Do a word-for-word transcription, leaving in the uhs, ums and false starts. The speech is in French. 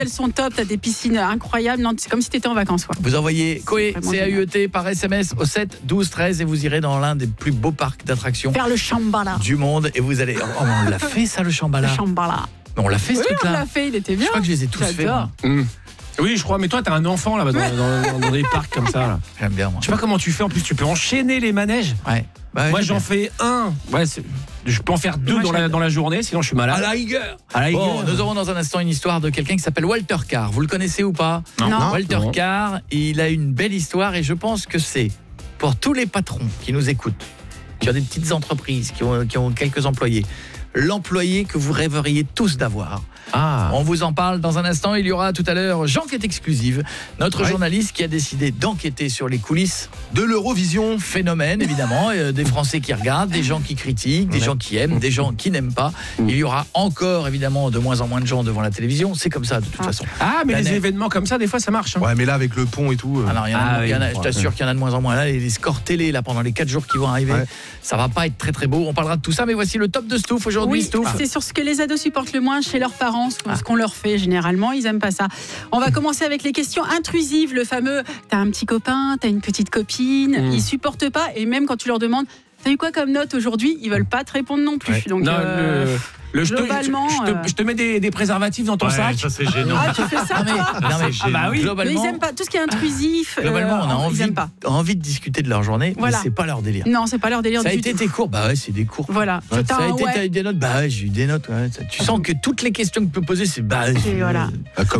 Elles sont top, t'as des piscines incroyables. Non, c'est comme si t'étais en vacances. Quoi. Vous envoyez Coé, Vraiment C A U E T, génial. par S M S au sept douze treize et vous irez dans l'un des plus beaux parcs d'attractions Faire le Shambhala. du monde et vous allez... Oh, on l'a fait ça, le Le Shambhala. Shambhala. On l'a fait ce Oui, on truc-là. l'a fait, il était bien. Je crois que je les ai tous faits. J'adore. moi. Mmh. Oui, je crois, mais toi, t'as un enfant là-bas dans, dans, dans, dans des parcs comme ça. Là. J'aime bien, moi. Je sais pas comment tu fais, en plus, tu peux enchaîner les manèges. Ouais. Bah, Moi, j'aime j'en bien. fais un. Ouais, c'est- je peux en faire deux Moi, dans la, j'aime dans la journée, sinon je suis À malade. la rigueur. À la Bon, rigueur. nous aurons dans un instant une histoire de quelqu'un qui s'appelle Walter Carr. Vous le connaissez ou pas? Non. Non. Walter Non. Carr, il a une belle histoire et je pense que c'est pour tous les patrons qui nous écoutent, qui ont des petites entreprises, qui ont, qui ont quelques employés, l'employé que vous rêveriez tous d'avoir. Ah. On vous en parle dans un instant. Il y aura tout à l'heure J'enquête exclusive, notre Ouais. journaliste qui a décidé d'enquêter sur les coulisses. De l'Eurovision. Phénomène, évidemment, euh, des Français qui regardent, des gens qui critiquent, des Ouais. gens qui aiment, des gens qui n'aiment pas. Il y aura encore, évidemment, de moins en moins de gens devant la télévision. C'est comme ça, de toute Ah. façon. Ah, mais La les neige. événements comme ça, des fois, ça marche. hein. Ouais, mais là, avec le pont et tout. euh, Ah non, il y en a, Ah il y en a- oui, je t'assure qu'il y en a de moins en moins. Là, les scores télé, là, pendant les quatre jours qui vont arriver, Ouais. ça va pas être très très beau. On parlera de tout ça, mais voici le top de Stouff aujourd'hui. Oui, Stouff. c'est sur ce que les ados supportent le moins chez leurs parents, ce qu'on- Ah. ce qu'on leur fait généralement, ils aiment pas ça. On va commencer avec les questions intrusives, le fameux t'as un petit copain, t'as une petite copine, Mm. ils supportent pas et même quand tu leur demandes t'as eu quoi comme note aujourd'hui, ils veulent pas te répondre non plus. Ouais. Donc Non, euh, le, le- je, te, globalement, je, te, euh, je te mets des, des préservatifs dans ton sac. ça c'est gênant. ah tu fais ça Non, mais, toi non, mais, Ah bah oui. Mais globalement, ils aiment pas tout ce qui est intrusif. euh, globalement, on a ils envie, aiment pas. envie de discuter de leur journée, Voilà. mais c'est pas leur délire. Non, c'est pas leur délire Ça a du été tout. tes cours, bah ouais, c'est des cours. Voilà. Ouais, T'as ça a un été ouais. t'as eu des notes, bah ouais, j'ai eu des notes. Ouais. Ça- Tu sens que toutes les questions que tu peux poser, c'est bah. Et je- voilà. Ah, comme